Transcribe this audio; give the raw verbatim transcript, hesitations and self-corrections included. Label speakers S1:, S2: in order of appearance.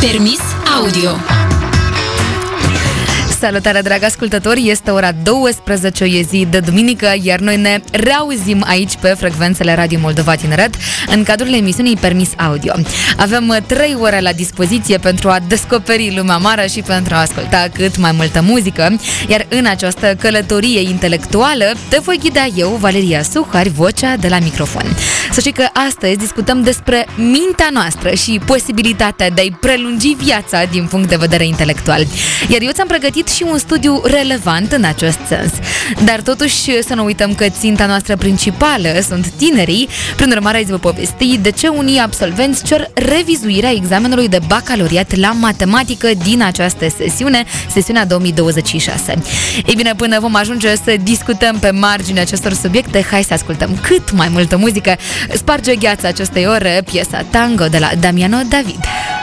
S1: Permis audio.
S2: Salutare, dragi ascultători! Este ora douăsprezece, e zi de duminică, iar noi ne reauzim aici pe frecvențele Radio Moldova Tineret în cadrul emisiunii Permis Audio. Avem trei ore la dispoziție pentru a descoperi lumea mare și pentru a asculta cât mai multă muzică, iar în această călătorie intelectuală te voi ghida eu, Valeria Suhari, vocea de la microfon. Să știi că astăzi discutăm despre mintea noastră și posibilitatea de a-i prelungi viața din punct de vedere intelectual. Iar eu ți-am pregătit și un studiu relevant în acest sens. Dar totuși să nu uităm că ținta noastră principală sunt tinerii. Prin urmare, îți vă povesti de ce unii absolvenți cer revizuirea examenului de bacalaureat la matematică din această sesiune, sesiunea două mii douăzeci și șase. Ei bine, până vom ajunge să discutăm pe marginea acestor subiecte, hai să ascultăm cât mai multă muzică. Sparge gheața acestei ore piesa Tango de la Damiano David.